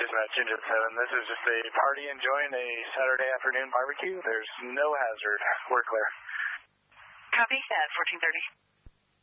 Dispatch Engine 7. This is just a party enjoying a Saturday afternoon barbecue. There's no hazard. We're clear. Copy at 1430.